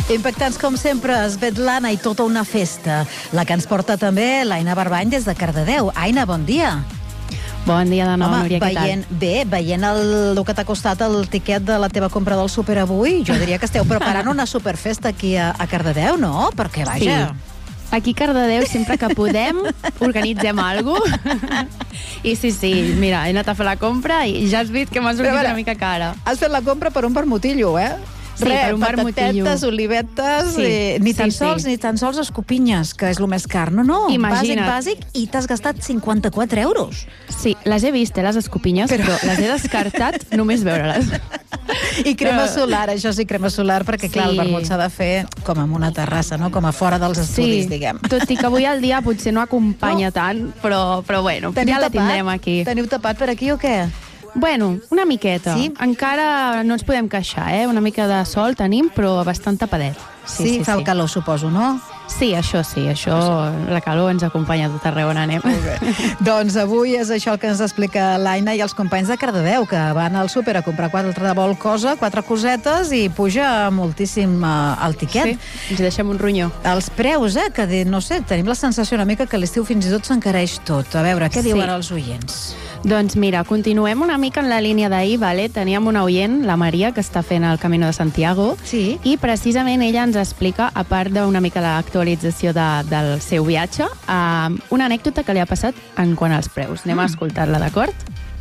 Impactants com sempre, Svetlana i tota una festa. La que ens porta també l'Aina Barbany des de Cardedeu. Aina, bon dia. Bon dia de nou, Núria, què tal? Veient el que t'ha costat el tiquet de la teva compra del súper avui, jo diria que esteu preparant una superfesta aquí a Cardedeu, no? Perquè, vaja... Sí. Aquí a Cardedeu, sempre que podem, organitzem alguna cosa. I sí, mira, he anat a fer la compra i ja has vist que m'ha sortit una mica cara. Has fet la compra per un vermutillo, eh? Sí, per un vermutillo. Patatetes, olivetes, ni tan sols escopinyes, que és el més car. No, imagina't. Bàsic, i t'has gastat 54 euros. Sí, les he vist, les escopinyes, però les he descartat només veure-les. I crema solar, això sí, crema solar, perquè clar, el vermut s'ha de fer com en una terrassa, no? Com a fora dels estudis, diguem. Tot i que avui el dia potser no acompanya tant, però bueno, ja la tindrem aquí. Teniu tapat per aquí o què? Bueno, una miqueta. Sí? Encara no ens podem queixar, Una mica de sol tenim, però bastant tapadet. Sí, fa el calor, suposo, no? Sí, això, la calor ens acompanya a tot arreu on anem. Doncs avui és això el que ens explica l'Aina i els companys de Cardedeu, que van al súper a comprar quatre cosetes i puja moltíssim el tiquet. Sí, ens deixem un ronyó. Els preus, que no sé, tenim la sensació una mica que l'estiu fins i tot s'encareix tot. A veure, què diuen els oients? Doncs mira, continuem una mica en la línia d'ahir, vale? Teníem una oient, la Maria, que està fent el Camino de Santiago, i precisament ella ens explica, a part d'una mica l'actualització del seu viatge, una anècdota que li ha passat en quant als preus. Anem a escoltar-la, d'acord?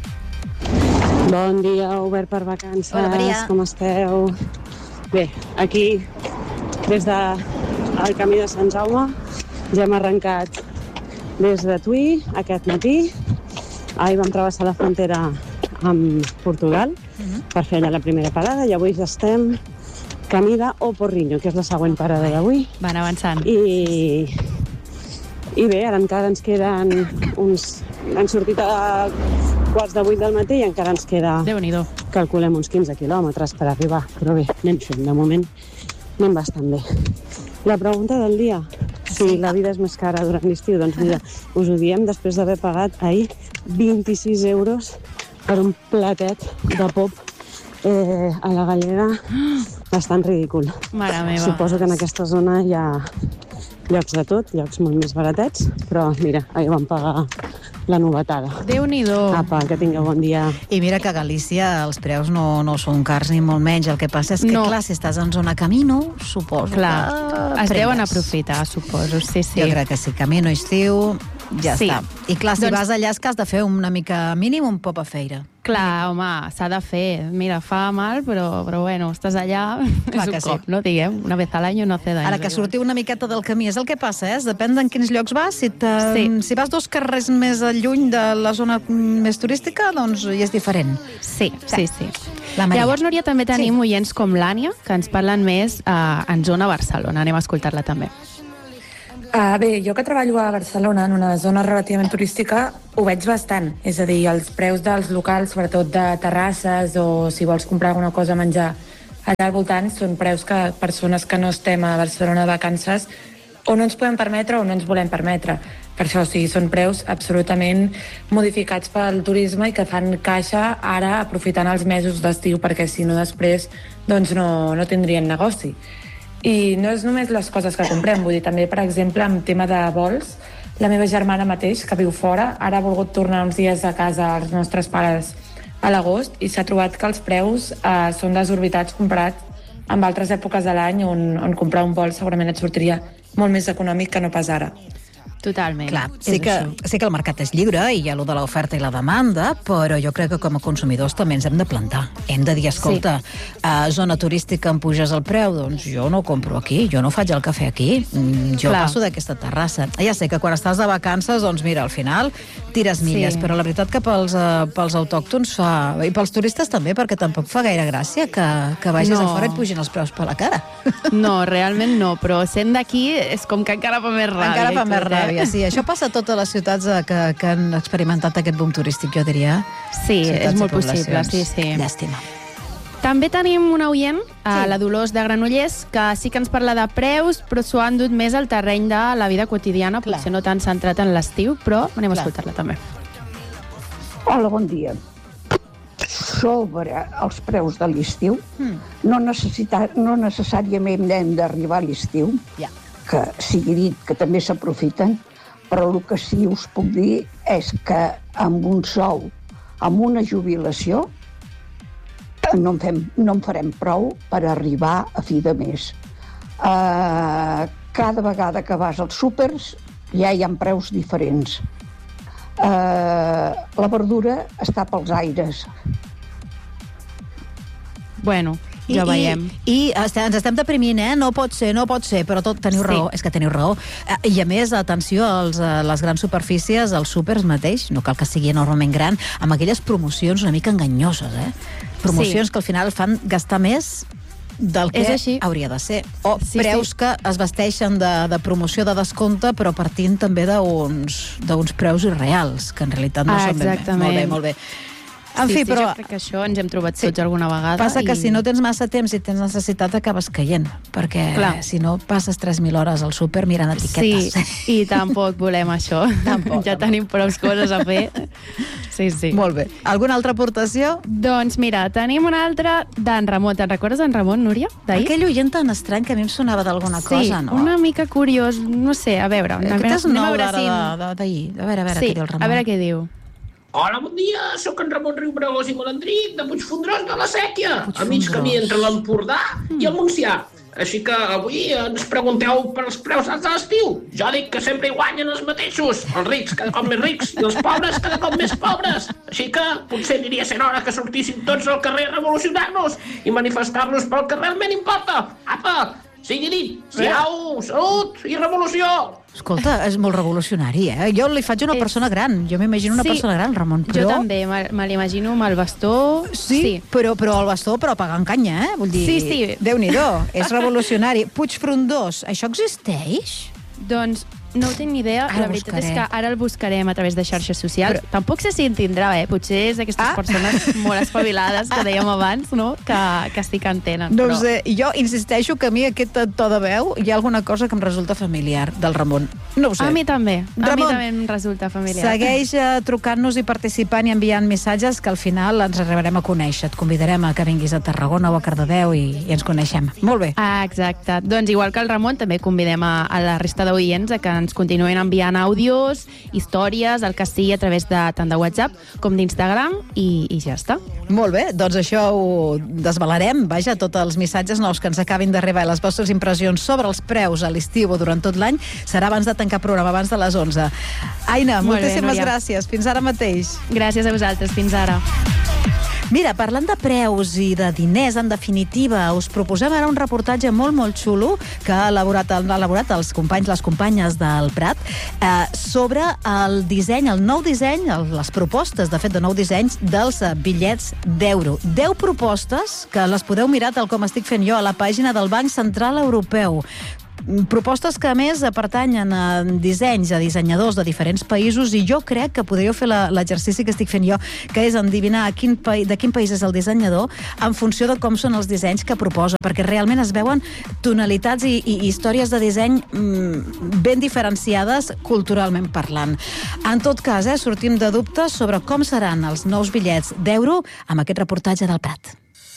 Bon dia, Obert per Vacances. Hola, Maria. Com esteu? Bé, aquí, des del Camí de Sant Jaume, ja hem arrencat des de Tui aquest matí. Ahir vam travessar la frontera amb Portugal per fer allà la primera parada i avui ja estem camí d'O Porriño, que és la següent parada d'avui. Van avançant. I bé, ara encara ens queden uns... Hem sortit a 7:45 del matí i encara ens queda... Déu-n'hi-do. Calculem uns 15 quilòmetres per arribar. Però bé, anem fent. De moment anem bastant bé. La pregunta del dia... Si la vida és més cara durant l'estiu, doncs mira, us ho diem després d'haver pagat ahir 26 euros per un platet de pop a la Gallega. Bastant ridícul. Mare meva. Suposo que en aquesta zona hi ha llocs de tot, llocs molt més baratets, però mira, ahir vam pagar la novetada. Déu-n'hi-do. Apa, que tingueu bon dia. I mira que a Galícia els preus no són cars ni molt menys. El que passa és que, clar, si estàs en zona Camino, suposo que... Es deuen prengues. Aprofitar, suposo, sí. Jo crec que sí, Camino, estiu, ja està. I clar, si vas allà és que has de fer una mica mínim un pop a feira. Clar, home, s'ha de fer. Mira, fa mal, però bueno, estàs allà, clar és un cop, no? Diguem, una vez al any no hace daño. Ara que sortiu una miqueta del camí, és el que passa, depèn d'en quins llocs vas. Si vas 2 carrers més lluny de la zona més turística, doncs hi és diferent. Sí. Llavors, Núria, també tenim oients com l'Ània, que ens parlen més en zona Barcelona. Anem a escoltar-la també. Bé, jo que treballo a Barcelona, en una zona relativament turística, ho veig bastant. És a dir, els preus dels locals, sobretot de terrasses o si vols comprar alguna cosa a menjar allà al voltant, són preus que persones que no estem a Barcelona de vacances o no ens podem permetre o no ens volem permetre. Per això, són preus absolutament modificats pel turisme i que fan caixa ara aprofitant els mesos d'estiu, perquè si no després doncs no tindrien negoci. I no és només les coses que comprem, vull dir, també, per exemple, en tema de vols, la meva germana mateix, que viu fora, ara ha volgut tornar uns dies a casa als nostres pares a l'agost i s'ha trobat que els preus són desorbitats comparat amb altres èpoques de l'any on comprar un vol segurament et sortiria molt més econòmic que no pas ara. Totalment. Clar, sí que el mercat és lliure i hi ha allò de l'oferta i la demanda, però jo crec que com a consumidors també ens hem de plantar. Hem de dir, escolta, a zona turística em puges el preu, doncs jo no compro aquí, jo no faig el cafè aquí, jo passo d'aquesta terrassa. Ja sé que quan estàs de vacances, doncs mira, al final tires milles, però la veritat que pels autòctons i pels turistes també, perquè tampoc fa gaire gràcia que vagis a fora i et pugin els preus per la cara. No, realment no, però sent d'aquí és com que encara fa més ràbia. Encara fa més ràbia. Sí, això passa a totes les ciutats que han experimentat aquest boom turístic, jo diria. Sí, és molt possible, sí. Llàstima. També tenim una oient, la Dolors de Granollers, que sí que ens parla de preus, però s'ho ha endut més al terreny de la vida quotidiana, potser no tan centrat en l'estiu, però anem a escoltar-la també. Hola, bon dia. sobre els preus de l'estiu. No necessàriament hem d'arribar a l'estiu, que sigui dit que també s'aprofiten, però el que sí us puc dir és que amb un sou, amb una jubilació, no en farem prou per arribar a fi de mes. Cada vegada que vas als súpers ja hi ha preus diferents. La verdura està pels aires. Bueno, ja veiem. I ens estem deprimint, No pot ser, però teniu raó, és que teniu raó. I a més, atenció, les grans superfícies, els súpers mateix, no cal que sigui enormement gran, amb aquelles promocions una mica enganyoses, Promocions que al final fan gastar més del que hauria de ser. O preus que es vesteixen de promoció de descompte, però partint també d'uns preus irreals, que en realitat no són ben bé. Molt bé. En fi, però... Jo crec que això ens hem trobat tots alguna vegada. Passa que si no tens massa temps i tens necessitat, acabes caient, perquè si no passes 3.000 hores al súper mirant etiquetes. Sí, i tampoc volem això. Ja tenim prou coses a fer. Sí. Molt bé. Alguna altra aportació? Doncs mira, tenim una altra d'en Ramon. Te'n recordes d'en Ramon, Núria? Aquell oient tan estrany que a mi em sonava d'alguna cosa, no? Sí, una mica curiós, no sé, a veure. Aquest és nou d'ahir. A veure què diu el Ramon. A veure què diu. Hola, bon dia, sóc en Ramon Riubregós i Malandric de Puigfondrós de la Sèquia, a mig camí entre l'Empordà i el Montsià. Així que avui ens pregunteu per els preus alts de l'estiu. Jo dic que sempre hi guanyen els mateixos, els rics cada cop més rics i els pobres cada cop més pobres. Així que potser aniria sent hora que sortíssim tots al carrer a revolucionar-nos i manifestar-nos pel que realment importa. Apa, sigui dit, siau, salut i revolució! Escolta, és molt revolucionari, Jo li faig una persona gran. Jo m'imagino una persona gran, Ramon. Jo també, me l'imagino amb el bastó. Sí, però el bastó, però pagant canya, Vull dir, Déu-n'hi-do, és revolucionari. Puigfrondós, això existeix? Doncs no ho tinc ni idea. La veritat és que ara el buscarem a través de xarxes socials. Tampoc sé si en tindrà, Potser és d'aquestes persones molt espavilades que dèiem abans, no? Que sí que en tenen. No ho sé. Jo insisteixo que a mi aquest to de veu hi ha alguna cosa que em resulta familiar del Ramon. No ho sé. A mi també. A mi també em resulta familiar. Segueix trucant-nos i participant i enviant missatges que al final ens arribarem a conèixer. Et convidarem a que vinguis a Tarragona o a Cardedeu i ens coneixem. Molt bé. Exacte. Doncs igual que el Ramon, també convidem a la resta d'oients a que ens continuen enviant àudios, històries, el que sigui, a través tant de WhatsApp com d'Instagram i ja està. Molt bé, doncs això ho desvelarem. Vaja, tots els missatges nous que ens acabin d'arribar i les vostres impressions sobre els preus a l'estiu o durant tot l'any serà abans de tancar programa, abans de les 11. Aina, moltíssimes gràcies. Fins ara mateix. Gràcies a vosaltres. Fins ara. Mira, parlant de preus i de diners, en definitiva, us proposem ara un reportatge molt, molt xulo que han elaborat els companys, les companyes del Prat, sobre el disseny, el nou disseny, les propostes, de fet, de nou dissenys dels bitllets d'euro. 10 propostes que les podeu mirar tal com estic fent jo a la pàgina del Banc Central Europeu. Propostes que, a més, pertanyen a dissenys, a dissenyadors de diferents països, i jo crec que podríeu fer l'exercici que estic fent jo, que és endevinar de quin país és el dissenyador en funció de com són els dissenys que proposa, perquè realment es veuen tonalitats i històries de disseny ben diferenciades culturalment parlant. En tot cas, sortim de dubtes sobre com seran els nous bitllets d'euro amb aquest reportatge del Prat.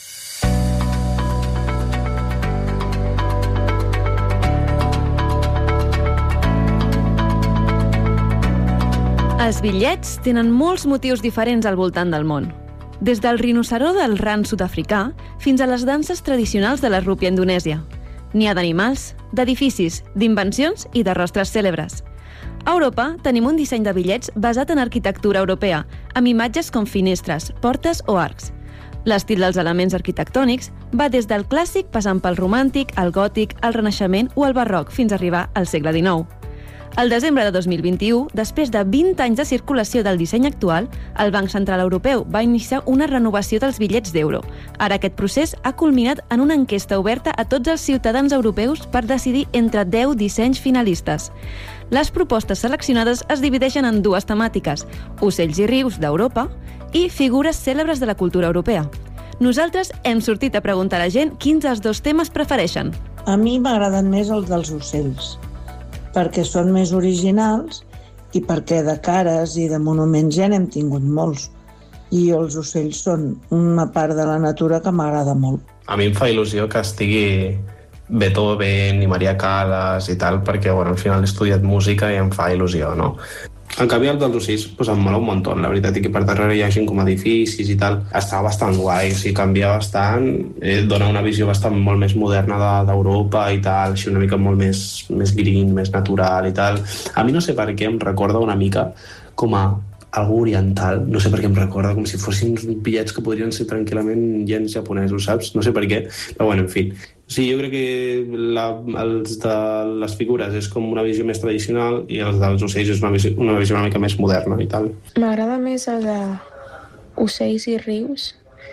Els bitllets tenen molts motius diferents al voltant del món. Des del rinoceró del ran sud-africà fins a les danses tradicionals de la rúpia a Indonèsia. N'hi ha d'animals, d'edificis, d'invencions i de rostres cèlebres. A Europa tenim un disseny de bitllets basat en arquitectura europea, amb imatges com finestres, portes o arcs. L'estil dels elements arquitectònics va des del clàssic passant pel romàntic, el gòtic, el renaixement o el barroc fins a arribar al segle XIX. Al desembre de 2021, després de 20 anys de circulació del disseny actual, el Banc Central Europeu va iniciar una renovació dels bitllets d'euro. Ara aquest procés ha culminat en una enquesta oberta a tots els ciutadans europeus per decidir entre 10 dissenys finalistes. Les propostes seleccionades es divideixen en dues temàtiques: ocells i rius d'Europa i figures cèlebres de la cultura europea. Nosaltres hem sortit a preguntar a la gent quins dels dos temes prefereixen. A mi m'agraden més els dels ocells, perquè són més originals i perquè de cares i de monuments ja n'hem tingut molts. i els ocells són una part de la natura que m'agrada molt. A mi em fa il·lusió que estigui Beethoven i Maria Callas i tal, perquè al final he estudiat música i em fa il·lusió, no? En canvi, el dels ocells em mola un munt, la veritat, i que per darrere hi hagi com edificis i tal. Està bastant guai, o sigui, canvia bastant, dona una visió molt més moderna d'Europa i tal, així una mica molt més green, més natural i tal. A mi no sé per què em recorda una mica com a algo oriental, no sé per què em recorda, com si fossin uns bitllets que podrien ser tranquil·lament yens japonesos, saps? No sé per què, però en fi. Sí, jo crec que els de les figures és com una visió més tradicional i els dels ocells és una visió una mica més moderna i tal. M'agrada més el d'ocells i rius.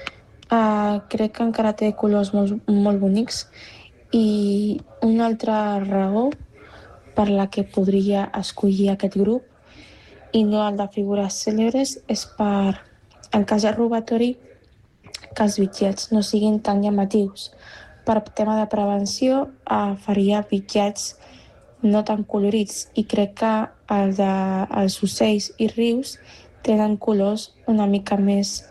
Crec que encara té colors molt bonics i una altra raó per la que podria escollir aquest grup i no el de figures cèlebres és per, en cas de robatori, que els bitllets no siguin tan llamatius. Per tema de prevenció, faria bitllets no tan colorits i crec que els ocells i rius tenen colors una mica més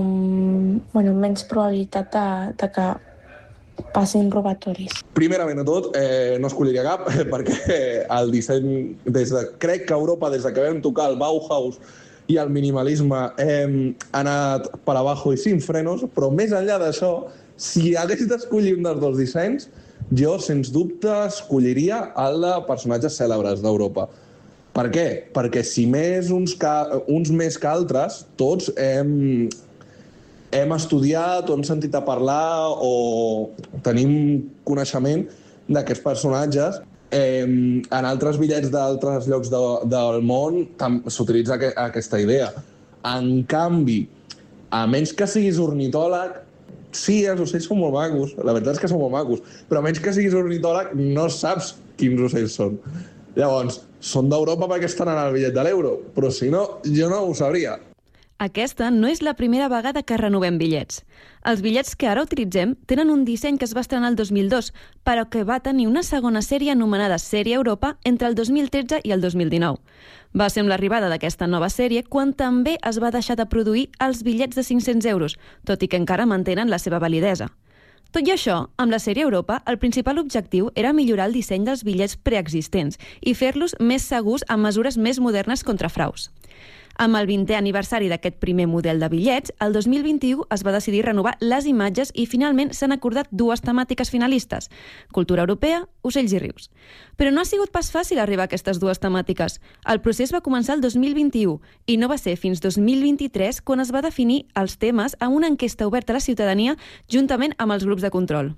menys probabilitat de que passin robatoris. Primerament de tot, no escolliria cap, perquè el disseny, crec que a Europa, des que vam tocar el Bauhaus i el minimalisme, hem anat per abajo i sin frenos, però més enllà d'això, si hagués d'escollir un dels dos dissenys, jo, sens dubte, escolliria el de personatges cèlebres d'Europa. Per què? Perquè si més uns més que altres, tots hem estudiat o hem sentit a parlar o tenim coneixement d'aquests personatges. En altres bitllets d'altres llocs del món s'utilitza aquesta idea. En canvi, a menys que siguis ornitòleg, sí, els ocells són molt macos, la veritat és que són molt macos, però a menys que siguis ornitòleg no saps quins ocells són. Llavors, són d'Europa perquè estan en el bitllet de l'euro, però si no, jo no ho sabria. Aquesta no és la primera vegada que renovem bitllets. Els bitllets que ara utilitzem tenen un disseny que es va estrenar el 2002, però que va tenir una segona sèrie anomenada Sèrie Europa entre el 2013 i el 2019. Va ser amb l'arribada d'aquesta nova sèrie quan també es va deixar de produir els bitllets de 500 euros, tot i que encara mantenen la seva validesa. Tot i això, amb la sèrie Europa, el principal objectiu era millorar el disseny dels bitllets preexistents i fer-los més segurs amb mesures més modernes contra fraus. Amb el 20è aniversari d'aquest primer model de bitllets, el 2021 es va decidir renovar les imatges i finalment s'han acordat dues temàtiques finalistes: cultura europea, ocells i rius. Però no ha sigut pas fàcil arribar a aquestes dues temàtiques. El procés va començar el 2021 i no va ser fins 2023 quan es va definir els temes amb una enquesta oberta a la ciutadania juntament amb els grups de control.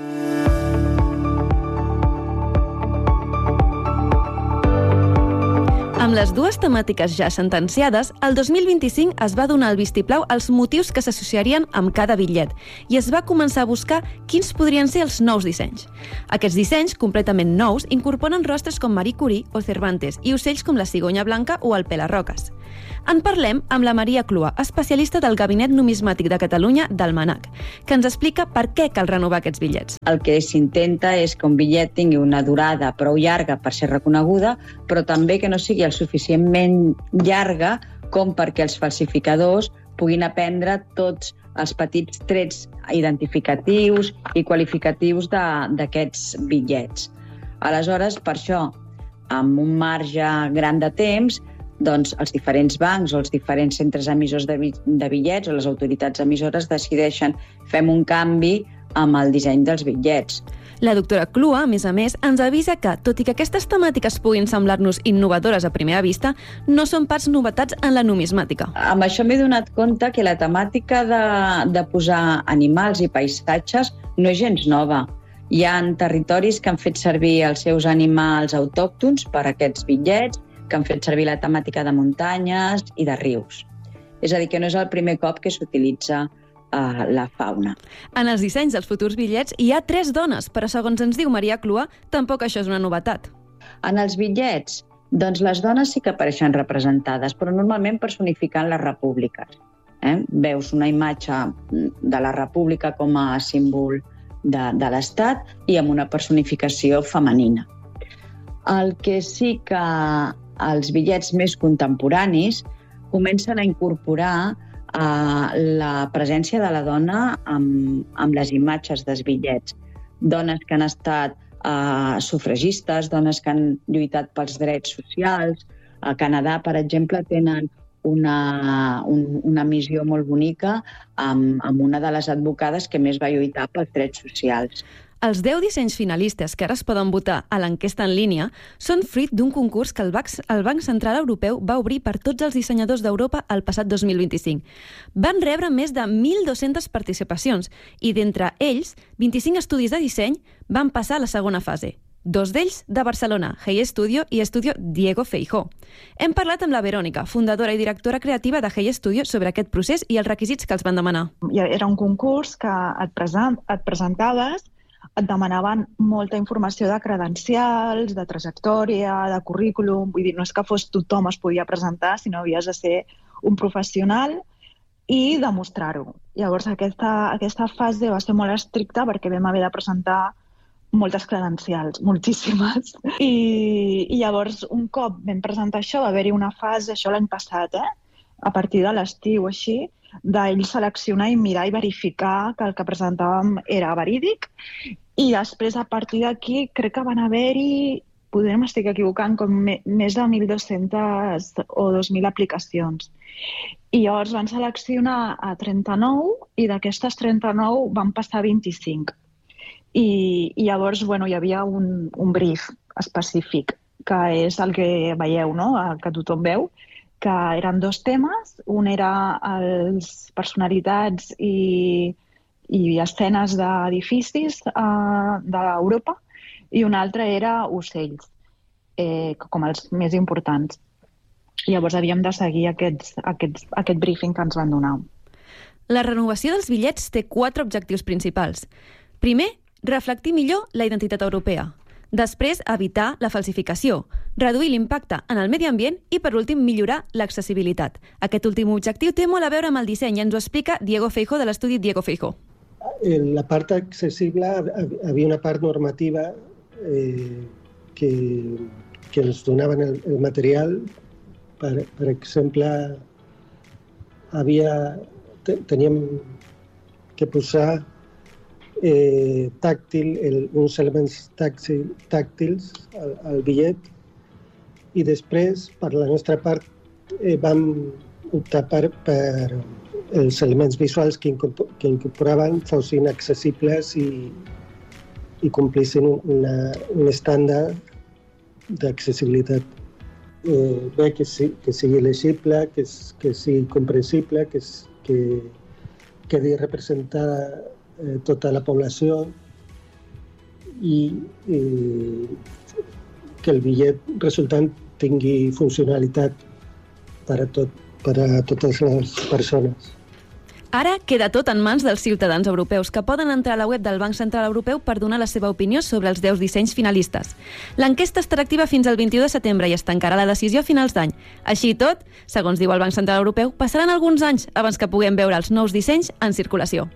Amb les dues temàtiques ja sentenciades, el 2025 es va donar el vistiplau als motius que s'associarien amb cada bitllet i es va començar a buscar quins podrien ser els nous dissenys. Aquests dissenys, completament nous, incorporen rostres com Marie Curie o Cervantes i ocells com la cigonya blanca o el pelarroques. En parlem amb la Maria Clua, especialista del Gabinet Numismàtic de Catalunya d'Almanac, que ens explica per què cal renovar aquests bitllets. El que s'intenta és que un bitllet tingui una durada prou llarga per ser reconeguda, però també que no sigui el suficientment llarga com perquè els falsificadors puguin aprendre tots els petits trets identificatius i qualificatius d'aquests bitllets. Aleshores, per això, amb un marge gran de temps, doncs els diferents bancs o els diferents centres emissors de bitllets o les autoritats emissores decideixen fem un canvi amb el disseny dels bitllets. La doctora Clua, a més, ens avisa que, tot i que aquestes temàtiques puguin semblar-nos innovadores a primera vista, no són pas novetats en la numismàtica. Amb això m'he donat compte que la temàtica de posar animals i paisatges no és gens nova. Hi ha territoris que han fet servir els seus animals autòctons per a aquests bitllets, que han fet servir la temàtica de muntanyes i de rius. És a dir, que no és el primer cop que s'utilitza la fauna. En els dissenys dels futurs bitllets hi ha 3 dones, però segons ens diu Maria Clua, tampoc això és una novetat. En els bitllets, doncs les dones sí que apareixen representades, però normalment personificant les repúbliques. Veus una imatge de la república com a símbol de l'Estat i amb una personificació femenina. El que sí que els bitllets més contemporanis comencen a incorporar la presència de la dona amb les imatges dels bitllets. Dones que han estat sufragistes, dones que han lluitat pels drets socials. A Canadà, per exemple, tenen una missió molt bonica amb una de les advocades que més va lluitar pels drets socials. Els 10 dissenys finalistes que ara es poden votar a l'enquesta en línia són fruit d'un concurs que el Banc Central Europeu va obrir per tots els dissenyadors d'Europa el passat 2025. Van rebre més de 1.200 participacions i d'entre ells, 25 estudis de disseny van passar a la segona fase. 2 d'ells de Barcelona, Hey Studio i Estudio Diego Feijó. Hem parlat amb la Verònica, fundadora i directora creativa de Hey Studio, sobre aquest procés i els requisits que els van demanar. Era un concurs que et presentaves, et demanaven molta informació de credencials, de trajectòria, de currículum. Vull dir, no és que fos tothom es podia presentar, sinó havies de ser un professional i demostrar-ho. Llavors, aquesta fase va ser molt estricta perquè vam haver de presentar moltes credencials, moltíssimes. I llavors, un cop vam presentar això, va haver-hi una fase, això l'any passat, a partir de l'estiu o així, d'ells seleccionar i mirar i verificar que el que presentàvem era verídic. I després, a partir d'aquí, crec que van haver-hi, potser m'estic equivocant, com més de 1.200 o 2.000 aplicacions. I llavors van seleccionar a 39 i d'aquestes 39 van passar 25. I llavors hi havia un brief específic, que és el que veieu, no? El que tothom veu, que eren 2 temes. Un era les personalitats i escenes d'edificis d'Europa i un altre era ocells, com els més importants. Llavors havíem de seguir aquest briefing que ens van donar. La renovació dels bitllets té 4 objectius principals. Primer, reflectir millor la identitat europea. Després, evitar la falsificació, reduir l'impacte en el medi ambient i, per últim, millorar l'accessibilitat. Aquest últim objectiu té molt a veure amb el disseny i ens ho explica Diego Feijó, de l'estudi Diego Feijó. La part accessible, havia una part normativa que ens donaven el material. Per exemple, teníem que posar uns elements tàctils al bitllet i després, per la nostra part, vam optar per els elements visuals que incorporaven fossin accessibles i complissin un estàndard d'accessibilitat. Bé, que sigui legible, que sigui comprensible, que quedi representada tota la població i que el bitllet resultant tingui funcionalitat per a totes les persones. Ara queda tot en mans dels ciutadans europeus, que poden entrar a la web del Banc Central Europeu per donar la seva opinió sobre els 10 dissenys finalistes. L'enquesta estarà activa fins al 21 de setembre i es tancarà la decisió a finals d'any. Així i tot, segons diu el Banc Central Europeu, passaran alguns anys abans que puguem veure els nous dissenys en circulació.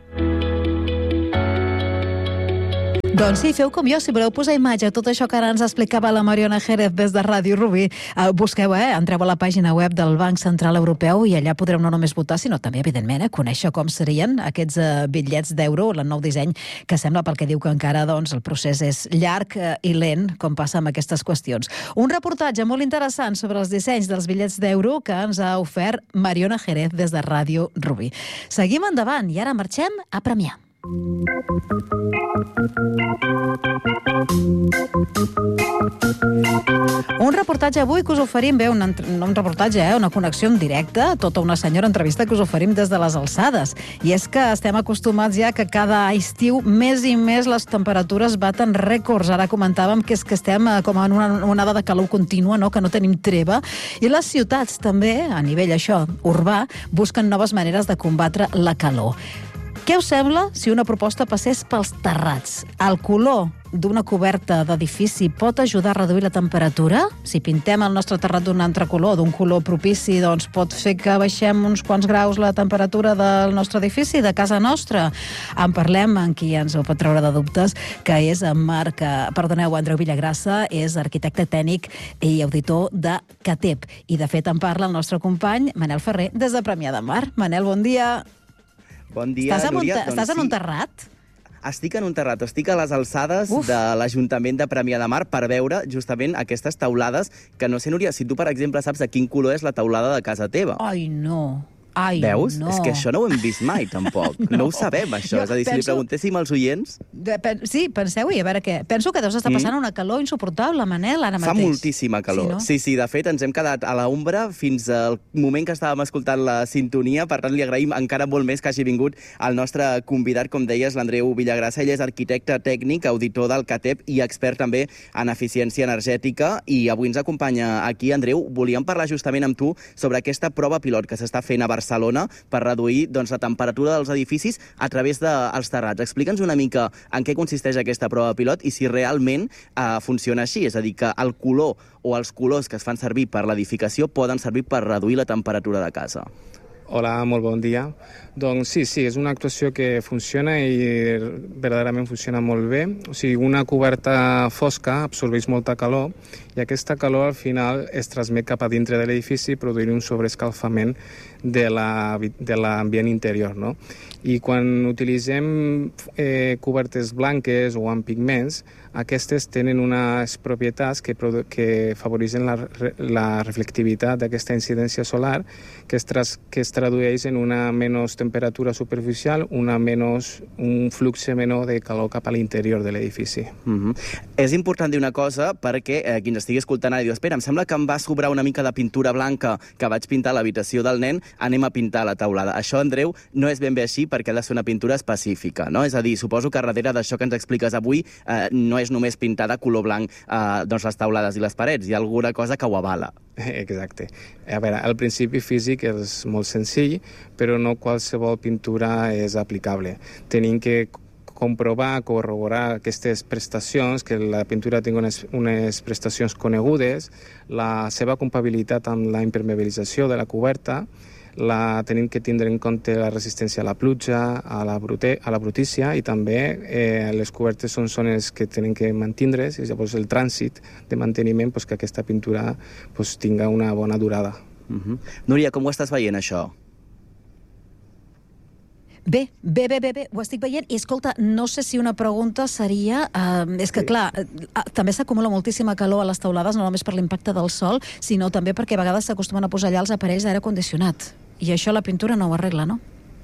Doncs sí, feu com jo, si voleu posar imatge a tot això que ara ens explicava la Mariona Jerez des de Ràdio Rubí, busqueu, entreu a la pàgina web del Banc Central Europeu i allà podreu no només votar, sinó també, evidentment, conèixer com serien aquests bitllets d'euro, el nou disseny, que sembla, pel que diu, que encara el procés és llarg i lent, com passa amb aquestes qüestions. Un reportatge molt interessant sobre els dissenys dels bitllets d'euro que ens ha ofert Mariona Jerez des de Ràdio Rubí. Seguim endavant i ara marxem a Premià. Un reportatge avui que us oferim, un reportatge, una connexió en directe, tota una senyora entrevista que us oferim des de les alçades. I és que estem acostumats ja que cada estiu més i més les temperatures baten rècords. Ara comentàvem que és que estem com en una onada de calor contínua, no? Que no tenim treva. I les ciutats també, a nivell urbà, busquen noves maneres de combatre la calor. Què us sembla si una proposta passés pels terrats? El color d'una coberta d'edifici pot ajudar a reduir la temperatura? Si pintem el nostre terrat d'un altre color, d'un color propici, doncs pot fer que baixem uns quants graus la temperatura del nostre edifici, de casa nostra. En parlem amb qui ens ho pot treure de dubtes, que és en Andreu Villagrassa, és arquitecte tècnic i auditor de CATEP. I de fet en parla el nostre company Manel Ferrer des de Premià de Mar. Manel, bon dia. Bon dia, Núria. Estàs en un terrat? Estic en un terrat, estic a les alçades de l'Ajuntament de Premià de Mar per veure justament aquestes teulades que no sé, Núria, si tu, per exemple, saps de quin color és la teulada de casa teva. Ai, no. Veus? És que això no ho hem vist mai, tampoc. No ho sabem, això. És a dir, si li preguntéssim als oients... Sí, penseu-hi, a veure què. Penso que deus estar passant una calor insuportable, Manel, ara mateix. Fa moltíssima calor. Sí, de fet, ens hem quedat a l'ombra fins al moment que estàvem escoltant la sintonia, per tant, li agraïm encara molt més que hagi vingut el nostre convidat, com deies, l'Andreu Villagrassa. Ell és arquitecte tècnic, auditor del CATEP i expert també en eficiència energètica, i avui ens acompanya aquí. Andreu, volíem parlar justament amb tu sobre aquesta prova pilot que s'està fent a Barcelona per reduir la temperatura dels edificis a través dels terrats. Explica'ns una mica en què consisteix aquesta prova pilot i si realment funciona així, és a dir, que el color o els colors que es fan servir per l'edificació poden servir per reduir la temperatura de casa. Hola, molt bon dia. Doncs sí, és una actuació que funciona i verdaderament funciona molt bé. O sigui, una coberta fosca absorbeix molta calor i aquesta calor al final es transmet cap a dintre de l'edifici produint un sobreescalfament de l'ambient interior, no? I quan utilitzem cobertes blanques o amb pigments, aquestes tenen unes propietats que afavoreixen la reflectivitat d'aquesta incidència solar que es tradueix en una menys temperatura superficial, un flux menor de calor cap a l'interior de l'edifici. És important dir una cosa perquè qui ens estigui escoltant ara diu, espera, em sembla que em va sobrar una mica de pintura blanca que vaig pintar a l'habitació del nen, anem a pintar la teulada. Això, Andreu, no és ben bé així perquè ha de ser una pintura específica, no? És a dir, suposo que darrere d'això que ens expliques avui no és només pintar de color blanc les teulades i les parets, hi ha alguna cosa que ho avala. Exacte. A veure, el principi físic és molt senzill, però no qualsevol pintura és aplicable. Tenim que comprovar, corroborar aquestes prestacions, que la pintura tingui unes prestacions conegudes, la seva compatibilitat amb la impermeabilització de la coberta, tenim que tindre en compte la resistència a la pluja, a la brutícia, i també les cobertes són zones que tenen que mantindre's, i llavors el trànsit de manteniment que aquesta pintura tinga una bona durada. Núria, com ho estàs veient, això? Bé, ho estic veient. I escolta, no sé si una pregunta seria... És que, clar, també s'acumula moltíssima calor a les teulades, no només per l'impacte del sol, sinó també perquè a vegades s'acostumen a posar allà els aparells d'aire condicionat. I això la pintura no ho arregla, no?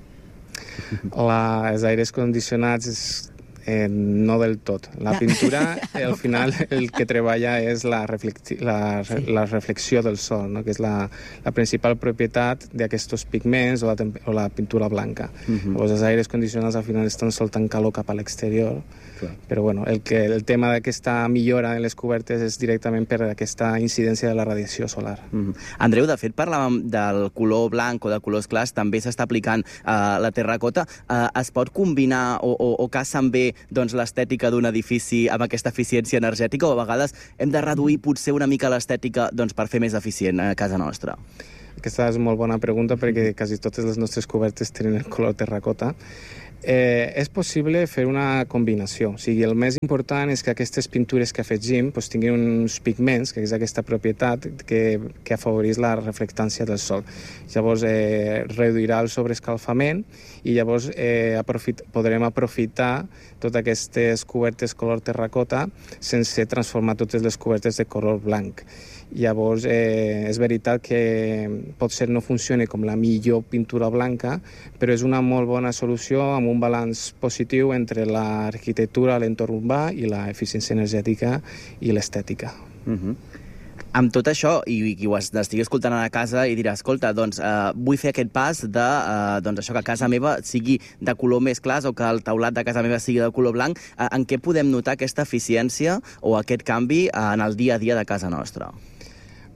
Els aires condicionats no del tot. La pintura, al final, el que treballa és la reflexió del sol, no? Que és la principal propietat d'aquests pigments o la pintura blanca. Els aires condicionats al final estan soltant calor cap a l'exterior, però bueno, el tema d'aquesta millora en les cobertes és directament per aquesta incidència de la radiació solar. Andreu, de fet, parlàvem del color blanc o de colors clars, també s'està aplicant la terracota. Es pot combinar o casen bé l'estètica d'un edifici amb aquesta eficiència energètica, o a vegades hem de reduir potser una mica l'estètica per fer més eficient a casa nostra? Aquesta és molt bona pregunta perquè quasi totes les nostres cobertes tenen el color terracota. És possible fer una combinació. O sigui, el més important és que aquestes pintures que afegim tinguin uns pigments, que és aquesta propietat que afavoreix la reflectància del sol. Llavors, reduirà el sobreescalfament i llavors podrem aprofitar totes aquestes cobertes color terracota sense transformar totes les cobertes de color blanc. Llavors, és veritat que potser no funciona com la millor pintura blanca, però és una molt bona solució amb un balanç positiu entre l'arquitectura, l'entorn urbà i l'eficiència energètica i l'estètica. Amb tot això, i qui ho estigui escoltant a casa i dirà, escolta, vull fer aquest pas això que casa meva sigui de color més clar o que el teulat de casa meva sigui de color blanc, en què podem notar aquesta eficiència o aquest canvi en el dia a dia de casa nostra?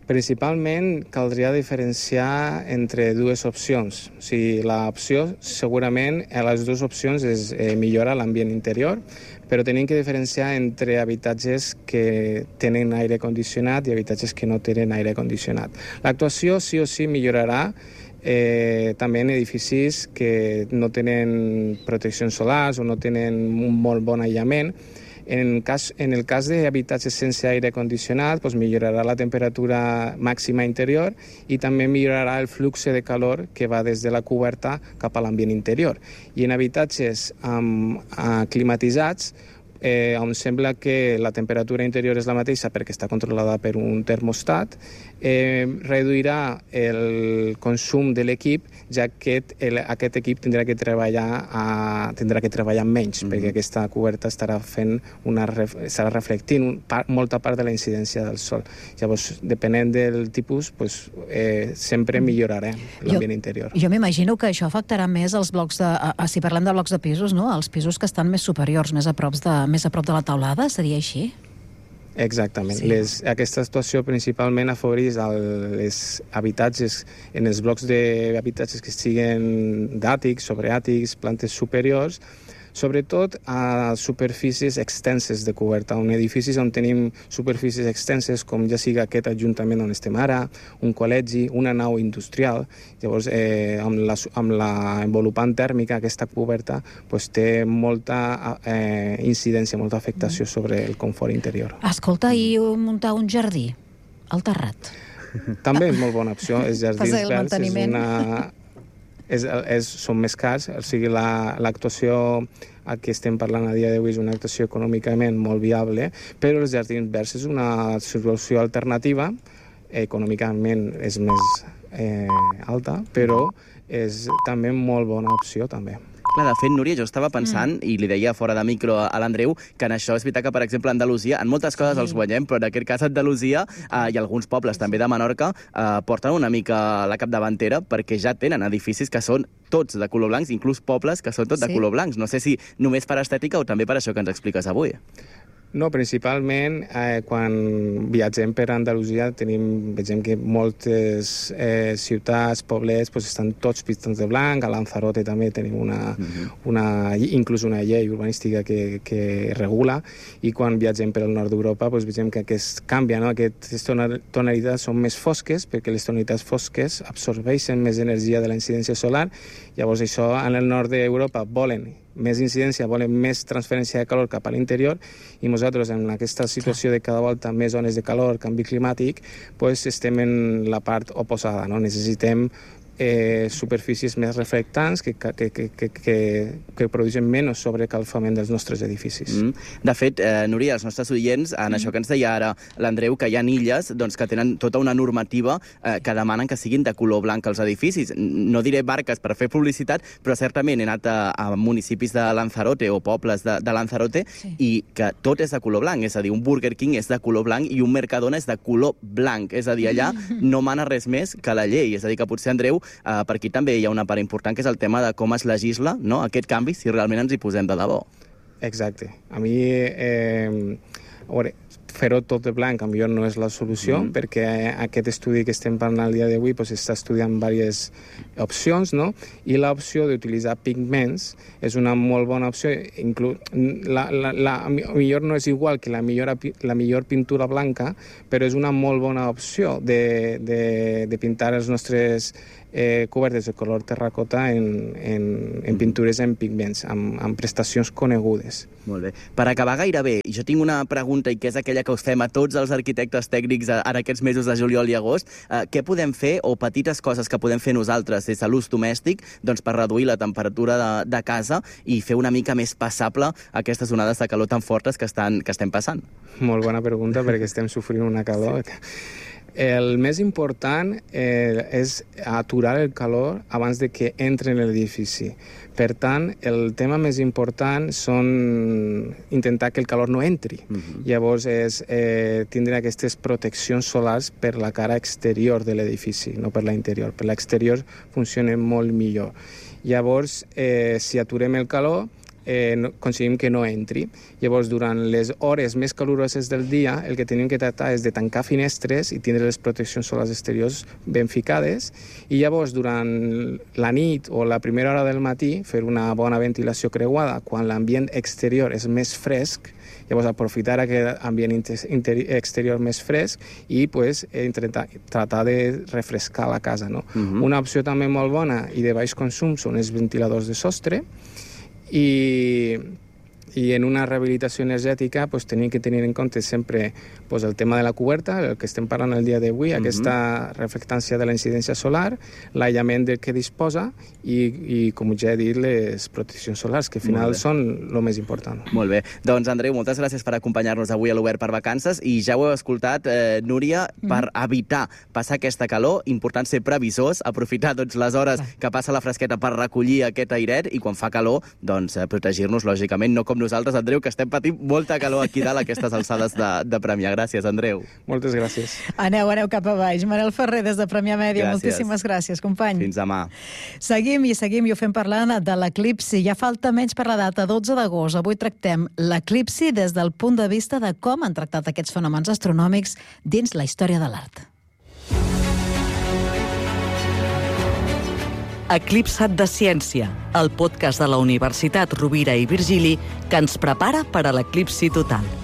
Principalment caldria diferenciar entre dues opcions. O sigui, l'opció segurament a les dues opcions és millorar l'ambient interior, però tenim que diferenciar entre habitatges que tenen aire condicionat i habitatges que no tenen aire condicionat. L'actuació sí o sí millorarà també en edificis que no tenen proteccions solars o no tenen un molt bon aïllament. En el cas d'habitatges sense aire condicionat, doncs millorarà la temperatura màxima interior i també millorarà el flux de calor que va des de la coberta cap a l'ambient interior. I en habitatges climatitzats, on sembla que la temperatura interior és la mateixa perquè està controlada per un termostat, reduirà el consum de l'equip, ja que aquest equip tindrà que treballar menys, perquè aquesta coberta estarà reflectint molta part de la incidència del sol. Llavors, depenent del tipus, sempre millorarà l'ambient interior. Jo m'imagino que això afectarà més els blocs si parlem de blocs de pisos, no? Els pisos que estan més superiors, més a prop de la teulada, seria així? Exactament. Sí. Aquesta situació principalment afavoreix els habitatges en els blocs d'habitatges que siguin d'àtics, sobreàtics, plantes superiors, sobretot a superfícies extenses de coberta, en edificis on tenim superfícies extenses, com ja sigui aquest ajuntament on estem ara, un col·legi, una nau industrial. Llavors, amb l'envolupant tèrmica, aquesta coberta té molta incidència, molta afectació sobre el confort interior. Escolta, i muntar un jardí al terrat? També és molt bona opció. Els jardins verds són més cars, o sigui, l'actuació a què estem parlant a dia d'avui és una actuació econòmicament molt viable, però els jardins verds és una solució alternativa, econòmicament és més alta, però és també molt bona opció, també. Clar, de fet, Núria, jo estava pensant, i li deia fora de micro a l'Andreu, que en això és veritat que, per exemple, a Andalusia, en moltes coses els guanyem, però en aquest cas a Andalusia i alguns pobles també de Menorca porten una mica la capdavantera perquè ja tenen edificis que són tots de color blanc, inclús pobles que són tots de color blanc. No sé si només per estètica o també per això que ens expliques avui. No, principalment quan viatgem per Andalusia vegem que moltes ciutats, poblets, estan tots pintats de blanc. A Lanzarote també tenim inclús una llei urbanística que regula, i quan viatgem per al nord d'Europa vegem que canvia, no? Aquestes tonalitats són més fosques perquè les tonalitats fosques absorbeixen més energia de la incidència solar. Llavors això en el nord d'Europa volen més incidència, volen més transferència de calor cap a l'interior, i nosaltres en aquesta situació de cada volta més zones de calor, canvi climàtic, estem en la part oposada, no? Necessitem superfícies més reflectants que produeixen menys sobrecalfament dels nostres edificis. De fet, Núria, els nostres oients, en això que ens deia ara l'Andreu, que hi ha illes que tenen tota una normativa que demanen que siguin de color blanc els edificis. No diré marques per fer publicitat, però certament he anat a municipis de Lanzarote o pobles de Lanzarote i que tot és de color blanc, és a dir, un Burger King és de color blanc i un Mercadona és de color blanc, és a dir, allà no mana res més que la llei, és a dir, que potser, Andreu, per aquí també hi ha una part important, que és el tema de com es legisla, no?, aquest canvi, si realment ens hi posem de debò. Exacte. A mi, fer-ho tot de blanc potser no és la solució, perquè aquest estudi que estem parlant el dia d'avui està estudiant diverses opcions, no? I l'opció d'utilitzar pigments és una molt bona opció. Millor no és igual que la millor pintura blanca, però és una molt bona opció de pintar els nostres cobertes de color terracota en pintures en pigments, amb prestacions conegudes. Molt bé. Per acabar gairebé, jo tinc una pregunta, i que és aquella que us fem a tots els arquitectes tècnics en aquests mesos de juliol i agost. Què podem fer, o petites coses que podem fer nosaltres des de l'ús domèstic, per reduir la temperatura de casa i fer una mica més passable aquestes onades de calor tan fortes que estem passant? Molt bona pregunta, perquè estem sofrint una calor. El més important és aturar el calor abans de que entre en l'edifici. Per tant, el tema més important són intentar que el calor no entri. Llavors és tindre aquestes proteccions solars per la cara exterior de l'edifici, no per la interior. Per l'exterior funciona molt millor. Llavors, si aturem el calor, aconseguim que no entri. Llavors, durant les hores més caloroses del dia, el que tenim que tractar és de tancar finestres i tindre les proteccions solars exteriors ben ficades, i llavors, durant la nit o la primera hora del matí, fer una bona ventilació creuada quan l'ambient exterior és més fresc. Llavors, aprofitar aquest ambient exterior més fresc i tratar de refrescar la casa. No? Una opció també molt bona i de baix consum són els ventiladors de sostre, i en una rehabilitació energètica tenim que tenir en compte sempre el tema de la coberta, el que estem parlant el dia d'avui, aquesta reflectància de la incidència solar, l'aïllament del que disposa i, com ja he dit, les proteccions solars, que al final són el més important. Molt bé. Doncs, Andreu, moltes gràcies per acompanyar-nos avui a l'Obert per Vacances, i ja ho heu escoltat, Núria, per evitar passar aquesta calor, important ser previsors, aprofitar les hores que passa la fresqueta per recollir aquest airet, i quan fa calor, protegir-nos, lògicament, no com nosaltres, Andreu, que estem patint molta calor aquí dalt a aquestes alçades de Premià. Gràcies, Andreu. Moltes gràcies. Aneu cap a baix. Manel Ferrer, des de Premià Mèdia, moltíssimes gràcies, company. Fins demà. Seguim i ho fem parlant de l'eclipsi. Ja falta menys per la data, 12 d'agost. Avui tractem l'eclipsi des del punt de vista de com han tractat aquests fenòmens astronòmics dins la història de l'art. Eclipsat de Ciència, el podcast de la Universitat Rovira i Virgili que ens prepara per a l'eclipsi total.